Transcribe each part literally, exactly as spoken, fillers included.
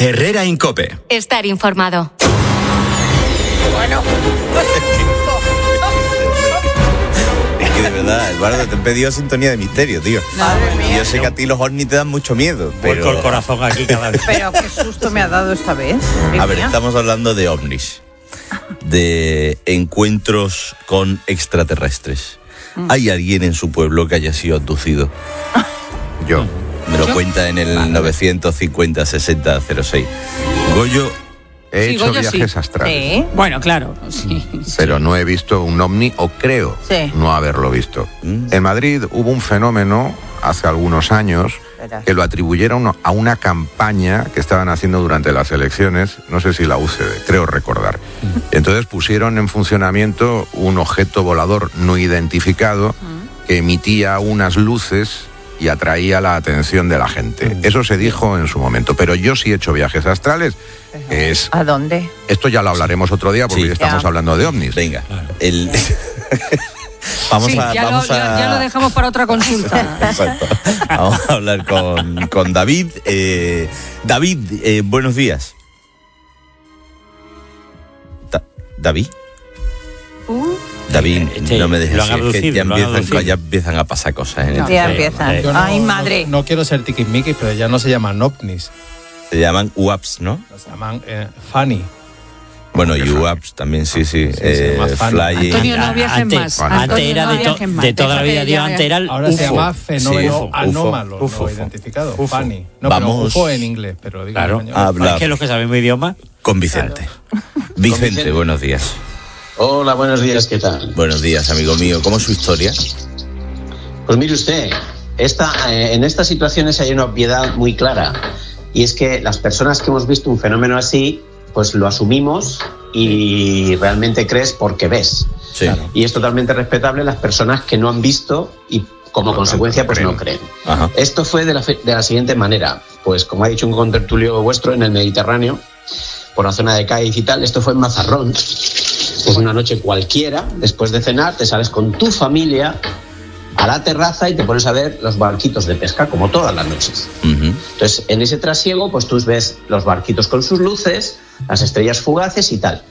Herrera Incope. Estar informado. Bueno. Es que de verdad, Eduardo, te he pedido sintonía de misterio, tío. Madre mía. Yo sé que a ti los ovnis te dan mucho miedo, pero... Vuelco el corazón aquí cada vez. Pero qué susto me ha dado esta vez. A ver, estamos hablando de ovnis, de encuentros con extraterrestres. ¿Hay alguien en su pueblo que haya sido abducido? Yo. Me lo ¿Yo? cuenta en el Vale. novecientos cincuenta sesenta cero seis. Goyo, He Sí, hecho Goyo, viajes sí. astrales, Sí. Bueno, claro, sí. pero no he visto un ovni, o creo Sí. no haberlo visto. Mm. En Madrid hubo un fenómeno hace algunos años Verás. que lo atribuyeron a una campaña que estaban haciendo durante las elecciones, no sé si la U C D, creo recordar. Entonces pusieron en funcionamiento un objeto volador no identificado que emitía unas luces y atraía la atención de la gente. Eso se dijo en su momento, pero yo sí he hecho viajes astrales, que es... ¿A dónde? Esto ya lo hablaremos otro día porque Sí. ya estamos Ya. hablando de ovnis. venga. El... vamos Sí, a... ya, vamos lo, ya- a... ya lo dejamos para otra consulta. Exacto. Vamos a hablar con, con David. Eh, David, eh, buenos días. Da- ¿David? Uh, David, Este, no me dejes lo han así, es que abducido, ya lo han empiezan, abducido. ya empiezan a pasar cosas en el ya sí, empiezan. sí. Yo no- Ay, no- madre. No, quiero ser tiquismiquis, pero ya no se llaman ovnis, Se llaman U A Ps, ¿no? se llaman eh, funny. Bueno, y U A Ps también, sí, sí. Sí, se llama eh, fan. flying. Antonio, no viajes Antes- más. Antes Antonio, era no de, to- viajes más. de toda la vida, Déjate Dios, ya- antes era el Ahora U F O. se llama fenómeno Sí, U F O, anómalo, U F O, no identificado. U F O. Funny. No, Vamos- pero U F O en inglés, pero digo Claro, en español. a hablar es que los que sabemos idioma. Con Vicente. Vicente, buenos días. Hola, buenos días, ¿qué tal? Buenos días, amigo mío. ¿Cómo es su historia? Pues mire usted, esta, eh, en estas situaciones hay una obviedad muy clara, y es que las personas que hemos visto un fenómeno así, pues lo asumimos y realmente crees porque ves. Sí. Y es totalmente respetable las personas que no han visto y como consecuencia pues no creen. Ajá. Esto fue de la, fe- de la siguiente manera, pues como ha dicho un contertulio vuestro, en el Mediterráneo, por la zona de Cádiz y tal, esto fue en Mazarrón. Pues una noche cualquiera, después de cenar, te sales con tu familia a la terraza y te pones a ver los barquitos de pesca, como todas las noches. Ujú. Entonces, en ese trasiego, pues tú ves los barquitos con sus luces, las estrellas fugaces y tal.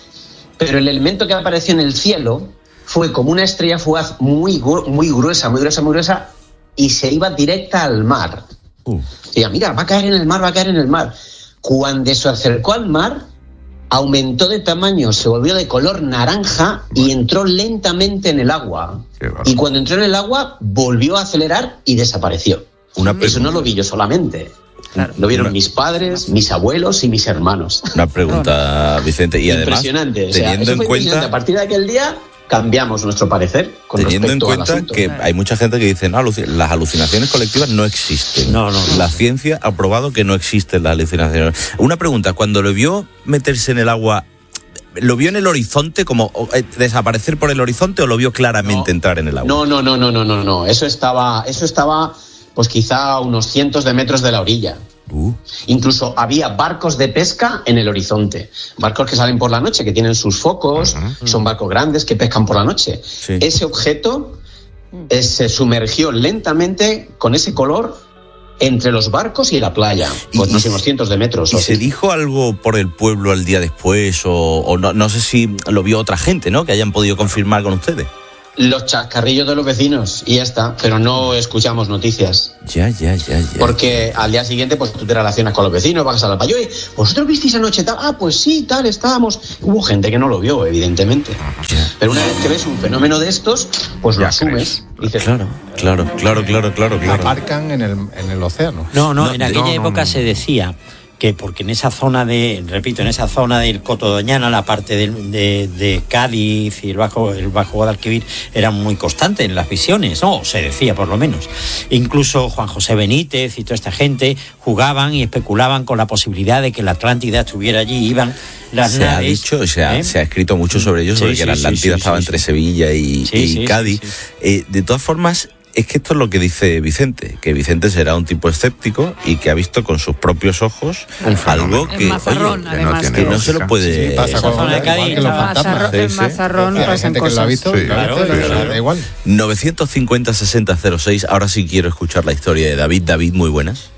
Pero el elemento que apareció en el cielo fue como una estrella fugaz muy, gru- muy gruesa, muy gruesa, muy gruesa, y se iba directa al mar. Uh. Decía, mira, va a caer en el mar, va a caer en el mar. Cuando se acercó al mar, aumentó de tamaño, se volvió de color naranja y entró lentamente en el agua. Qué bárbaro. Y cuando entró en el agua, volvió a acelerar y desapareció. Una Eso no lo vi yo solamente. Lo vieron Una- mis padres, mis abuelos y mis hermanos. Una pregunta, Vicente. Y además, Impresionante. O sea, teniendo eso en fue impresionante. cuenta... A partir de aquel día cambiamos nuestro parecer con Teniendo en respecto al cuenta asunto. que hay mucha gente que dice, no, aluci- las alucinaciones colectivas no existen. No, no, no. La ciencia ha probado que no existen las alucinaciones. Una pregunta, cuando lo vio meterse en el agua, ¿lo vio en el horizonte, como o, eh, desaparecer por el horizonte, o lo vio claramente No. entrar en el agua? No, no, no, no, no, no, no. Eso estaba, eso estaba, pues quizá a unos cientos de metros de la orilla. Uh, Incluso había barcos de pesca en el horizonte. Barcos que salen por la noche, que tienen sus focos, son barcos grandes que pescan por la noche. Sí. Ese objeto eh, se sumergió lentamente con ese color entre los barcos y la playa. Pues Y- no sé, unos cientos de metros. ¿Y o se sí. dijo algo por el pueblo al día después? O, o no, no sé si lo vio otra gente, ¿no? Que hayan podido confirmar con ustedes. Los chascarrillos de los vecinos y ya está. Pero no escuchamos noticias. Ya, ya, ya, ya. Porque al día siguiente, pues tú te relacionas con los vecinos, vas a la playa. Oye, ¿vosotros visteis anoche tal? Ah, pues sí, tal, estábamos. Hubo gente que no lo vio, evidentemente. Pero una vez que ves un fenómeno de estos, pues lo Ya asumes. Y dices, Claro, claro, claro, claro, claro, claro. Aparcan en el, en el océano. No, no, No, en de- aquella no, no, época no. se decía que porque en esa zona de, repito, en esa zona del Coto Doñana, la parte de, de, de Cádiz y el Bajo, el Bajo Guadalquivir eran muy constantes en las visiones, no, se decía por lo menos. Incluso Juan José Benítez y toda esta gente jugaban y especulaban con la posibilidad de que la Atlántida estuviera allí, iban las Se ha naves, dicho, se ha, ¿eh? se ha escrito mucho sobre ello, Sí, sobre sí, que la sí, Atlántida sí, estaba sí, entre sí. Sevilla y, Sí, y sí, Cádiz. sí, sí. Eh, de todas formas, es que esto es lo que dice Vicente, que Vicente será un tipo escéptico y que ha visto con sus propios ojos algo En que, Mazarrón, oye, además, que que no se lo lógica. puede... Sí, pasa esa con zona de igual Cádiz, que los Mazarrón- fantasmas. en Sí, sí. Mazarrón Hay pasan gente que lo ha cosas. visto, Sí, claro, claro, pero claro. da igual. novecientos cincuenta sesenta cero seis, ahora sí quiero escuchar la historia de David. David, muy buenas.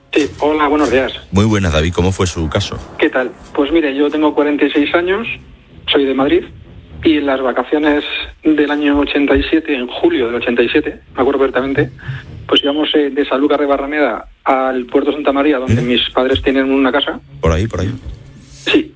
Sí, hola, buenos días. Muy buenas, David. ¿Cómo fue su caso? ¿Qué tal? Pues mire, yo tengo cuarenta y seis años, soy de Madrid, y en las vacaciones del año ochenta y siete, en julio del ochenta y siete, me acuerdo perfectamente, pues íbamos eh, de Sanlúcar de Barrameda al Puerto Santa María, donde ¿Mm? mis padres tienen una casa. Por ahí, por ahí. Sí,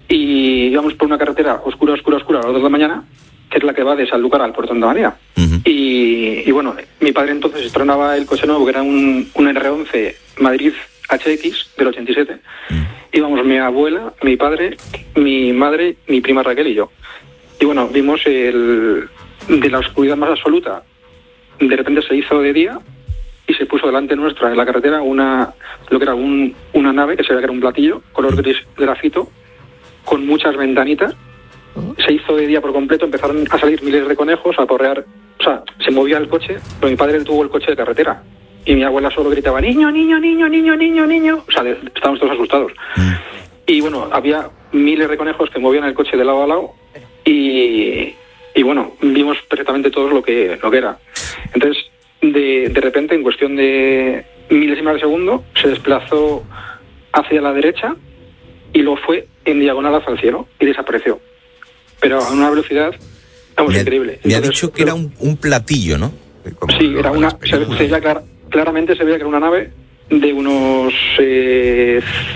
y íbamos por una carretera oscura, oscura, oscura a las dos de la mañana, que es la que va de Sanlúcar al Puerto Santa María. Uh-huh. Y, y bueno, mi padre entonces estrenaba el coche nuevo, que era un, un erre once Madrid hache equis del ochenta y siete. Uh-huh. Íbamos mi abuela, mi padre, mi madre, mi prima Raquel y yo. Y bueno, vimos el de la oscuridad más absoluta. De repente se hizo de día y se puso delante nuestra en la carretera una lo que era un, una nave, que se veía que era un platillo, color gris grafito, con muchas ventanitas. Se hizo de día por completo, empezaron a salir miles de conejos, a porrear, o sea, se movía el coche, pero mi padre tuvo el coche de carretera. Y mi abuela solo gritaba, niño, niño, niño, niño, niño, niño. O sea, de, estábamos todos asustados. Mm. Y bueno, había miles de conejos que movían el coche de lado a lado y, y bueno, vimos perfectamente todos lo que, lo que era. Entonces, de, de repente, en cuestión de milésimas de segundo, se desplazó hacia la derecha y luego fue en diagonal hacia el cielo y desapareció. Pero a una velocidad, vamos, me, increíble. Me Entonces, ha dicho que era un, un platillo, ¿no? Sí, era una, se, se veía clar, claramente se veía que era una nave de unos eh,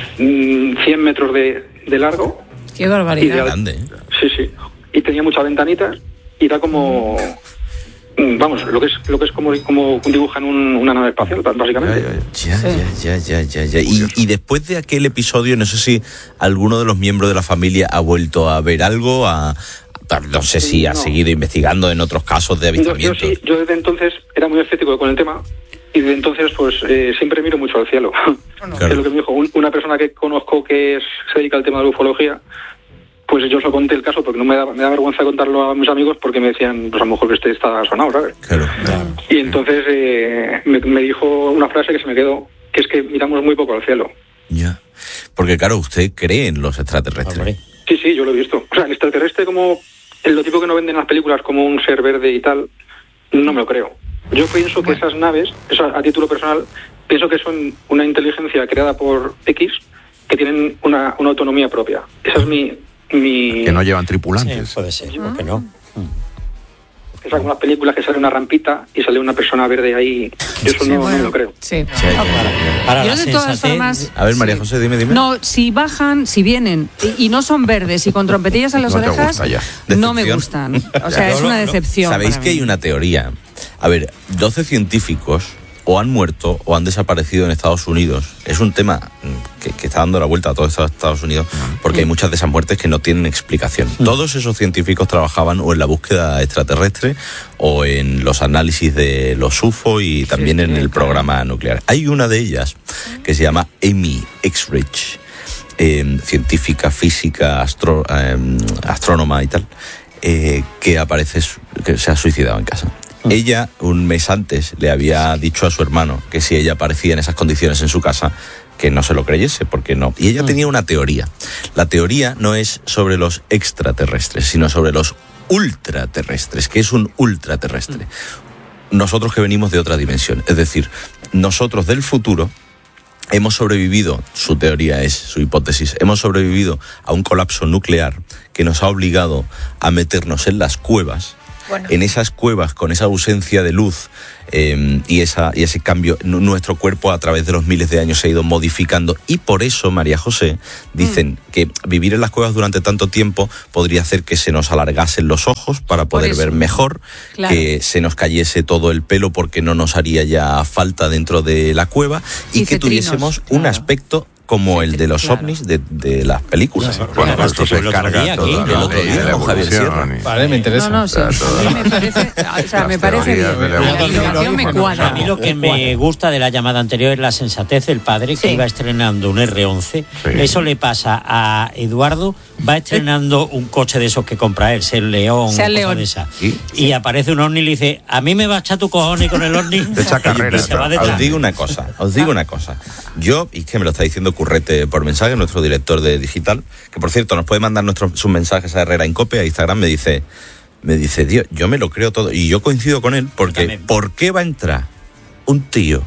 cien metros de, de largo. Qué barbaridad. De, grande, ¿eh? Sí, sí. Y tenía muchas ventanitas y era como, vamos, lo que es lo que es como, como dibujan un, una nave espacial, básicamente. Ya, ya, ya, ya, ya, ya. Y, y después de aquel episodio, no sé si alguno de los miembros de la familia ha vuelto a ver algo, a... No sé si ha no. seguido investigando en otros casos de avistamientos. Yo, yo, sí, yo desde entonces era muy escéptico con el tema y desde entonces pues eh, siempre miro mucho al cielo. Bueno, claro. Es lo que me dijo un, una persona que conozco que es, se dedica al tema de la ufología. Pues yo os lo conté el caso porque no me da, me da vergüenza contarlo a mis amigos porque me decían, pues a lo mejor que este está sonado, ¿sabes? Claro, claro. Y entonces eh, me, me dijo una frase que se me quedó, que es que miramos muy poco al cielo. Ya, porque claro, usted cree en los extraterrestres. Hombre. Sí, sí, yo lo he visto. O sea, el extraterrestre como... lo tipo que no venden en las películas como un ser verde y tal, no me lo creo. Yo pienso que esas naves, eso a título personal, pienso que son una inteligencia creada por X que tienen una, una autonomía propia. Esa es mi... mi... Que no llevan tripulantes. Sí, puede ser, ¿por qué no? Es como las películas que sale una rampita y sale una persona verde ahí. Yo eso sí, no, bueno, no me lo creo. Sí. Sí, ya, ya, ya. Para Yo la de todas formas... A ver, María sí. José, dime, dime. No, si bajan, si vienen y, y no son verdes y con trompetillas en las no orejas, no me gustan. O sea, es una decepción. Sabéis que hay una teoría. A ver, doce científicos o han muerto o han desaparecido en Estados Unidos. Es un tema que, que está dando la vuelta a todo Estados Unidos porque hay muchas de esas muertes que no tienen explicación. Todos esos científicos trabajaban o en la búsqueda extraterrestre o en los análisis de los U F O y también sí, en el programa nuclear. Hay una de ellas que se llama Amy Exrich, eh, científica, física, astro, eh, astrónoma y tal, eh, que aparece, que se ha suicidado en casa. Ella, un mes antes, le había dicho a su hermano que si ella aparecía en esas condiciones en su casa, que no se lo creyese, porque no. Y ella mm. tenía una teoría. La teoría no es sobre los extraterrestres, sino sobre los ultraterrestres. ¿Qué es un ultraterrestre? Mm. Nosotros que venimos de otra dimensión. Es decir, nosotros del futuro hemos sobrevivido, su teoría es, su hipótesis, hemos sobrevivido a un colapso nuclear que nos ha obligado a meternos en las cuevas. Bueno. En esas cuevas, con esa ausencia de luz eh, y, esa, y ese cambio, n- nuestro cuerpo a través de los miles de años se ha ido modificando y por eso, María José, dicen mm. que vivir en las cuevas durante tanto tiempo podría hacer que se nos alargasen los ojos para poder ver mejor, claro. que se nos cayese todo el pelo porque no nos haría ya falta dentro de la cueva y, y que cetrinos, tuviésemos claro. un aspecto como el de los claro. ovnis de, de las películas. No, bueno, pues esto se carga todo el otro día de la evolución. Vale, me interesa. No, no, sí. Sí, me parece, o sea, me parece bien. La explicación me cuadra. A mí lo que me gusta de la llamada anterior es la sensatez del padre que sí. iba estrenando un erre once. Sí. Eso le pasa a Eduardo, va estrenando un coche de esos que compra él, Ser León, Ser León. De esa. ¿Sí? Y aparece un ovni y le dice, a mí me va a echar tu cojones con el ovni. De esa carrera. Os digo una cosa, os digo una cosa. Yo, y que me lo está diciendo Currete por mensaje, nuestro director de digital, que por cierto nos puede mandar nuestros sus mensajes a Herrera Incope, a Instagram, me dice, me dice, Dios, yo me lo creo todo, y yo coincido con él, porque ¿por qué va a entrar un tío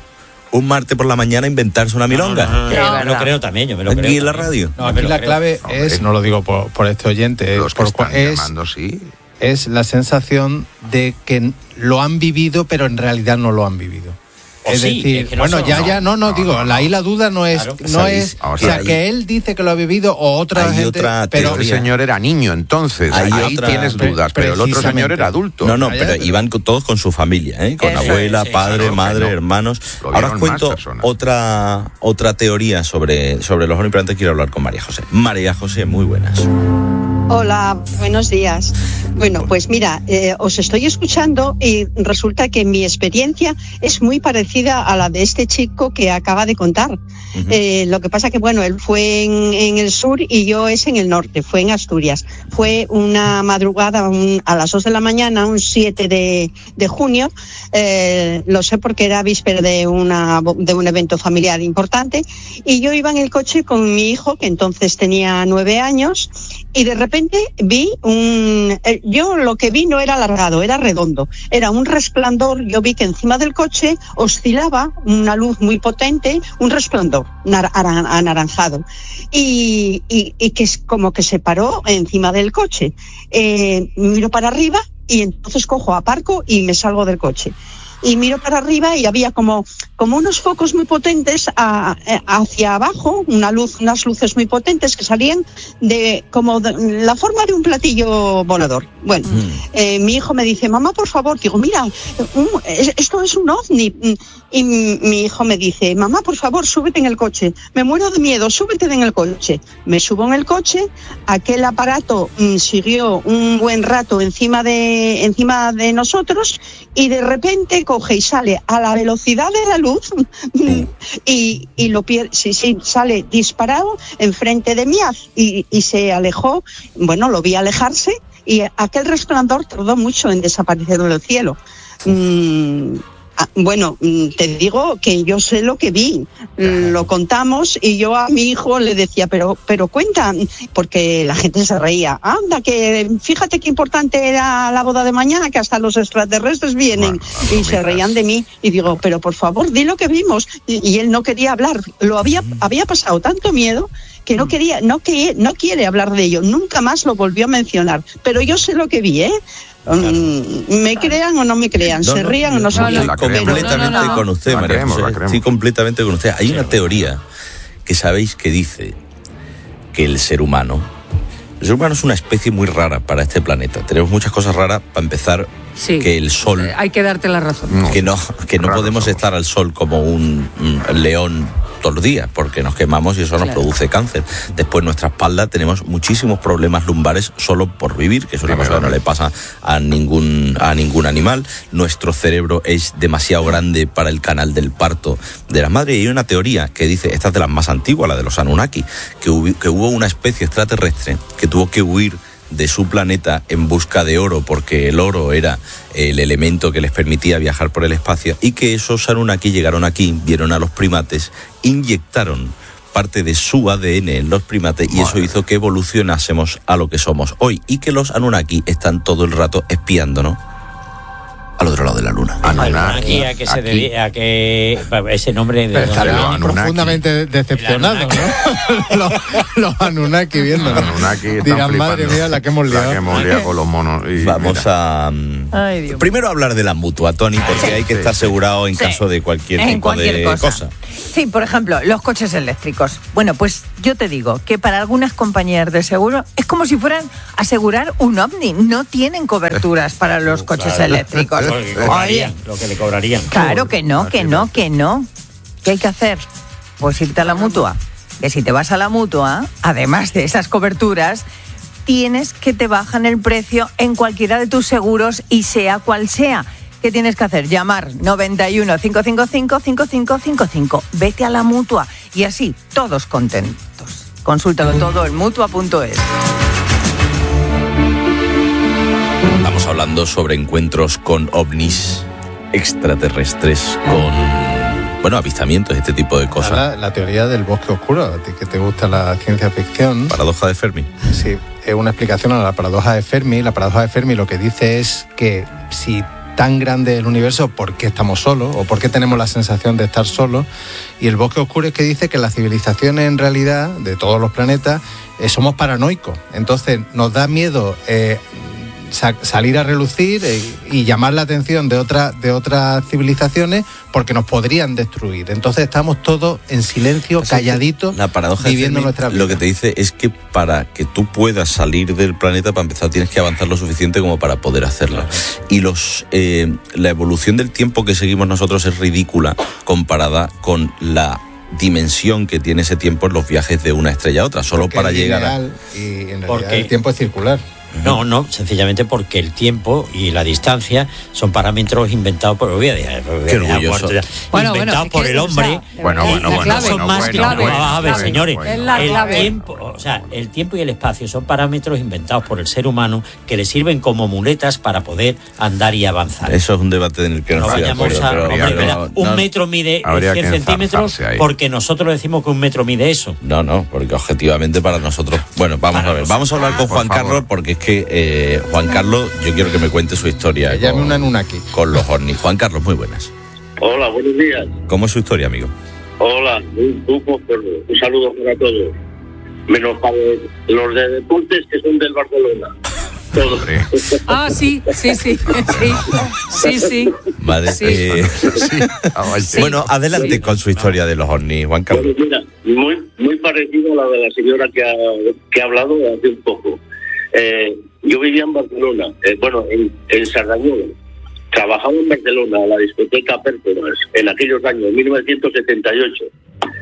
un martes por la mañana inventarse una milonga. No, no, no, no, yo me lo creo también, yo me lo Aquí creo. en la también. radio. No, aquí la creo. clave Hombre. es, no lo digo por, por este oyente, Los que por, están es, llamando, sí. es la sensación de que lo han vivido, pero en realidad no lo han vivido. O Es sí, decir, es que no bueno, son- ya, no, ya, no, no, no, digo, no, la, no. ahí la duda no es, Claro. no ¿Sabéis? es, O o sea, sea, que él dice que lo ha vivido o otra hay gente, otra pero Este teoría. señor era niño entonces, Hay ahí otra- tienes dudas, pero el otro señor Precisamente. era adulto. No, no, Vaya, pero pero- iban con, todos con su familia, ¿eh? Con Eso abuela, es, sí, padre, claro, madre, que no. hermanos. Lo Ahora vieron os más cuento personas. otra otra teoría sobre, sobre los omnipresentes. Quiero hablar con María José. María José, muy buenas. Hola, buenos días. Bueno, pues mira, eh, os estoy escuchando y resulta que mi experiencia es muy parecida a la de este chico que acaba de contar. Uh-huh. Eh, lo que pasa que, bueno, él fue en, en el sur y yo es en el norte, fue en Asturias. Fue una madrugada un, a las dos de la mañana, un siete de, de junio. Eh, lo sé porque era víspera de, una, de un evento familiar importante. Y yo iba en el coche con mi hijo, que entonces tenía nueve años, y de repente vi un... Eh, yo lo que vi no era alargado, era redondo. Era un resplandor, yo vi que encima del coche oscilaba una luz muy potente, un resplandor nar- anaranjado. Y, y, y que es como que se paró encima del coche. Eh, miro para arriba y entonces cojo, aparco y me salgo del coche. Y miro para arriba y había como, como unos focos muy potentes a, a, hacia abajo, una luz, unas luces muy potentes que salían de como de, la forma de un platillo volador. Bueno, mm. eh, mi hijo me dice, mamá, por favor, digo, mira, un, esto es un ovni. Y mi hijo me dice, mamá, por favor, súbete en el coche. Me muero de miedo, súbete en el coche. Me subo en el coche, aquel aparato mm, siguió un buen rato encima de, encima de nosotros y de repente coge y sale a la velocidad de la luz y, y lo pierde, sí, sí, sale disparado enfrente de mí y, y se alejó. Bueno, lo vi alejarse y aquel resplandor tardó mucho en desaparecer del cielo. Mm, Bueno, te digo que yo sé lo que vi, lo contamos y yo a mi hijo le decía, pero pero cuenta, porque la gente se reía. Anda, que fíjate qué importante era la boda de mañana, que hasta los extraterrestres vienen. Bueno, y se reían de mí y digo, pero por favor, di lo que vimos. Y, y él no quería hablar, lo había, había pasado tanto miedo que no quería, no que no quiere hablar de ello, nunca más lo volvió a mencionar. Pero yo sé lo que vi, ¿eh? Claro. Me crean o no me crean, no, se no, rían o no se rían. Estoy completamente no, no, no, con usted, María creemos, José. Estoy completamente con usted. Hay una teoría que sabéis que dice que el ser humano, el ser humano es una especie muy rara para este planeta. Tenemos muchas cosas raras. Para empezar, sí, que el sol, hay que darte la razón. Que no, que no podemos somos. estar al sol como un, un león todos los días, porque nos quemamos y eso nos claro. produce cáncer. Después, en nuestra espalda tenemos muchísimos problemas lumbares solo por vivir, que eso es una cosa que no le pasa a ningún, a ningún animal. Nuestro cerebro es demasiado grande para el canal del parto de las madres. Y hay una teoría que dice, esta es de las más antiguas, la de los Anunnaki, que hubo, que hubo una especie extraterrestre que tuvo que huir de su planeta en busca de oro, porque el oro era el elemento que les permitía viajar por el espacio, y que esos Anunnaki llegaron aquí, vieron a los primates, inyectaron parte de su A D N en los primates y bueno. eso hizo que evolucionásemos a lo que somos hoy, y que los Anunnaki están todo el rato espiándonos al otro lado de la luna. Anunnaki, a que se debe, a que ese nombre de estarían profundamente decepcionados, ¿no? los, los Anunnaki viéndonos. Anunnaki dirán, madre mía, la que hemos liado. La que hemos liado con los monos. Y Vamos mira. a Ay, Dios. Primero hablar de la mutua, Tony, porque sí, hay que sí, estar asegurado en sí. caso de cualquier en tipo cualquier de cosa. cosa. Sí, por ejemplo, los coches eléctricos. Bueno, pues yo te digo que para algunas compañías de seguro es como si fueran a asegurar un ovni. No tienen coberturas para los coches claro. eléctricos. Lo que, cobrarían, lo que le cobrarían. Claro que no, que no, que no. ¿Qué hay que hacer? Pues irte a la mutua. Que si te vas a la mutua, además de esas coberturas, tienes que te bajan el precio en cualquiera de tus seguros y sea cual sea. ¿Qué tienes que hacer? Llamar noventa y uno, cinco cinco cinco, cinco cinco cinco cinco. Vete a la mutua y así todos contentos. Consúltalo todo en mutua punto es. Estamos hablando sobre encuentros con ovnis extraterrestres, con, bueno, avistamientos, este tipo de cosas. La, la teoría del bosque oscuro, a ti que te gusta la ciencia ficción. Paradoja de Fermi. Sí, es una explicación a la paradoja de Fermi. La paradoja de Fermi lo que dice es que si tan grande el universo, ¿por qué estamos solos? ¿O por qué tenemos la sensación de estar solos? Y el Bosque Oscuro es que dice que las civilizaciones en realidad, de todos los planetas, eh, somos paranoicos. Entonces nos da miedo eh, sa- salir a relucir eh, y llamar la atención de, otra, de otras civilizaciones porque nos podrían destruir. Entonces estamos todos en silencio, calladitos, la paradoja viviendo de Fermi, nuestra vida. lo que te dice es que para que tú puedas salir del planeta, para empezar tienes que avanzar lo suficiente como para poder hacerlo. Y los eh, la evolución del tiempo que seguimos nosotros es ridícula comparada con la dimensión que tiene ese tiempo en los viajes de una estrella a otra, solo Porque para es llegar lineal y en realidad Porque- el tiempo es circular. No, no, sencillamente porque el tiempo y la distancia son parámetros inventados por Qué orgulloso. Bueno, inventados bueno, es por que, el hombre. o sea, Bueno, es bueno, la bueno, clave, son más la que clave, bueno, a ver, clave. señores, Es la el clave. tiempo, o sea, el tiempo y el espacio son parámetros inventados por el ser humano que le sirven como muletas para poder andar y avanzar. Eso es un debate en el que no, No estoy de vayamos acuerdo, a. pero- hombre, pero mira, no- un no- metro mide habría cien que centímetros enzarzarse ahí. porque nosotros decimos que un metro mide eso. No, no, porque objetivamente para nosotros... Bueno, vamos Para a ver, nosotros. vamos a hablar con Por Juan favor. Carlos, porque es que eh, Juan Carlos, yo quiero que me cuente su historia Que llame con, una Anunnaki. con los ovnis. Juan Carlos, muy buenas. Hola, buenos días. ¿Cómo es su historia, amigo? Hola, un, un, un saludo para todos. Menos para los de deportes que son del Barcelona. Todos. Ah, sí, sí, sí, sí, sí, sí. Vale, Sí. eh, Ah, vaya. Sí. Bueno, adelante con su historia de los ovnis, Juan Carlos. Bueno, mira, muy, muy parecido a la de la señora que ha, que ha hablado hace un poco. Eh, yo vivía en Barcelona, eh, bueno, en, en Sardañola. Trabajaba en Barcelona, en la discoteca Pérgolas, en aquellos años, mil novecientos setenta y ocho.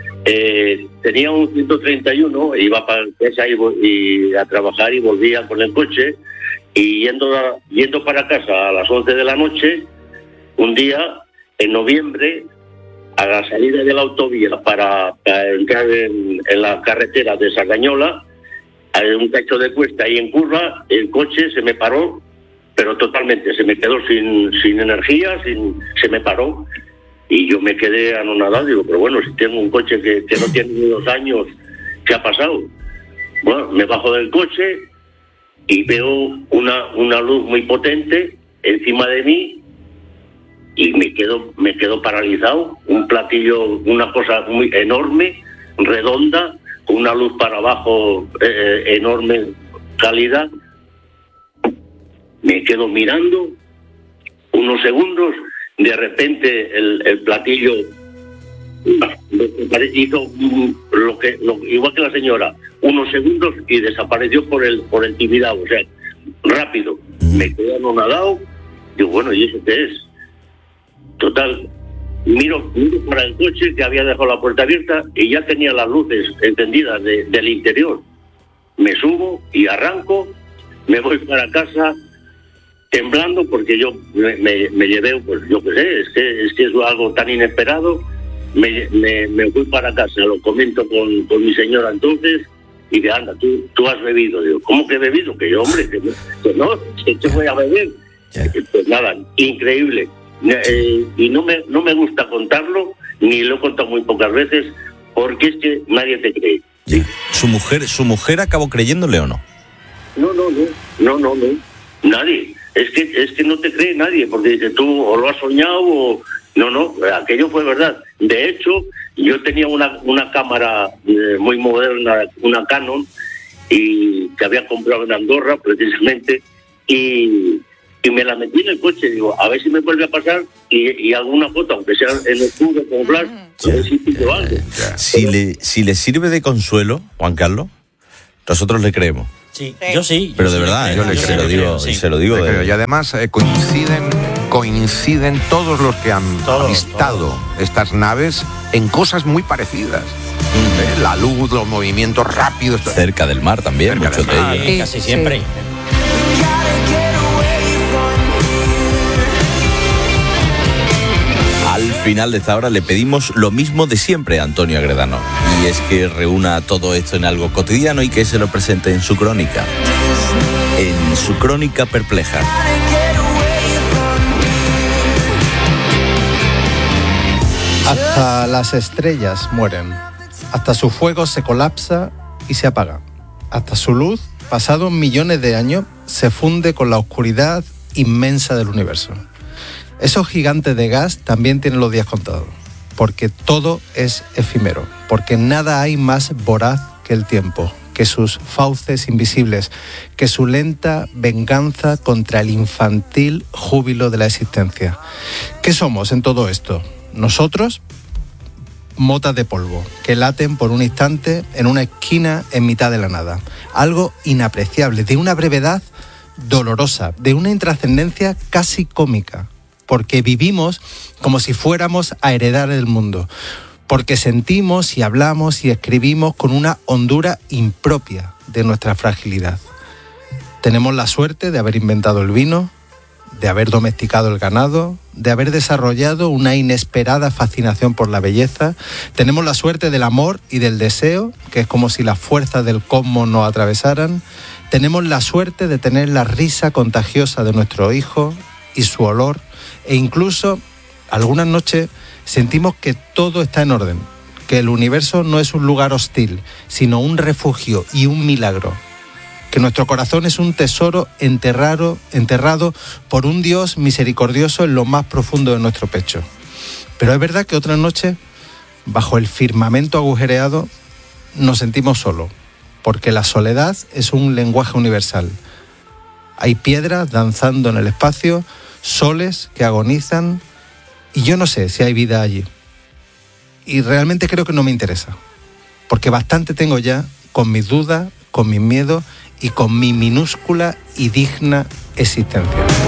Eh, tenía un ciento treinta y uno, iba para casa y, vo- y a trabajar y volvía con el coche. Y yendo, a- yendo para casa a las once de la noche, un día, en noviembre, a la salida de la autovía para, para entrar en, en la carretera de Sardañola, hay un cacho de cuesta y en curva, el coche se me paró, pero totalmente, se me quedó sin, sin energía, sin, se me paró. Y yo me quedé anonadado, digo, pero bueno, si tengo un coche que, que no tiene ni dos años, ¿qué ha pasado? Bueno, me bajo del coche y veo una, una luz muy potente encima de mí y me quedo, me quedo paralizado. Un platillo, una cosa muy enorme, redonda, con una luz para abajo eh, enorme calidad. Me quedo mirando unos segundos, de repente el, el platillo hizo lo que lo, igual que la señora, unos segundos y desapareció por el por el Tibidabo, o sea, rápido. Me quedé anonadado, digo, bueno, ¿y eso qué es? Total, miro, miro para el coche que había dejado la puerta abierta y ya tenía las luces encendidas de, del interior. Me subo y arranco, me voy para casa temblando porque yo me, me, me llevé, pues yo qué sé, es que, es que es algo tan inesperado. Me, me, me fui para casa, lo comento con, con mi señora entonces y de anda, tú, tú has bebido. Digo, ¿cómo que he bebido? Que yo, hombre, que, que no, que te voy a beber. Pues nada, increíble. Eh, y no me, no me gusta contarlo, ni lo he contado muy pocas veces, porque es que nadie te cree. Ya. ¿Su mujer, su mujer acabó creyéndole o no? No, no, no, no, no, no, nadie. Es que, es que no te cree nadie, porque dice tú o lo has soñado o... No, no, aquello fue verdad. De hecho, yo tenía una, una cámara eh, muy moderna, una Canon, y que había comprado en Andorra, precisamente, y, y me la metí en el coche. Digo, a ver si me vuelve a pasar y, y alguna foto, aunque sea en el oscuro con flash, a ver si pillo algo. Si le, si le sirve de consuelo, Juan Carlos, nosotros le creemos. Sí, yo sí. Pero yo de sí verdad, creo, ¿eh? yo se, sí lo lo digo, creo, sí. se lo digo Te de- creo. Y además eh, coinciden, coinciden todos los que han Todos, avistado estas naves en cosas muy parecidas. Eh, La luz, los movimientos rápidos. cerca del mar también, Cerca muchos del de mar. ellos. Sí, casi Sí, siempre. sí. Al final de esta hora le pedimos lo mismo de siempre a Antonio Agredano, y es que reúna todo esto en algo cotidiano y que se lo presente en su crónica, en su crónica perpleja. Hasta las estrellas mueren, hasta su fuego se colapsa y se apaga, hasta su luz, pasados millones de años, se funde con la oscuridad inmensa del universo. Esos gigantes de gas también tienen los días contados, porque todo es efímero, porque nada hay más voraz que el tiempo, que sus fauces invisibles, que su lenta venganza contra el infantil júbilo de la existencia. ¿Qué somos en todo esto? Nosotros, motas de polvo, que laten por un instante en una esquina en mitad de la nada. Algo inapreciable, de una brevedad dolorosa, de una intrascendencia casi cómica, porque vivimos como si fuéramos a heredar el mundo, porque sentimos y hablamos y escribimos con una hondura impropia de nuestra fragilidad. Tenemos la suerte de haber inventado el vino, de haber domesticado el ganado, de haber desarrollado una inesperada fascinación por la belleza. Tenemos la suerte del amor y del deseo, que es como si las fuerzas del cosmos nos atravesaran. Tenemos la suerte de tener la risa contagiosa de nuestro hijo y su olor, e incluso algunas noches sentimos que todo está en orden, que el universo no es un lugar hostil, sino un refugio y un milagro, que nuestro corazón es un tesoro enterrado, enterrado por un Dios misericordioso en lo más profundo de nuestro pecho. Pero es verdad que otras noches, bajo el firmamento agujereado, nos sentimos solos, porque la soledad es un lenguaje universal. Hay piedras danzando en el espacio, soles que agonizan, y yo no sé si hay vida allí. Y realmente creo que no me interesa, porque bastante tengo ya con mis dudas, con mis miedos y con mi minúscula y digna existencia.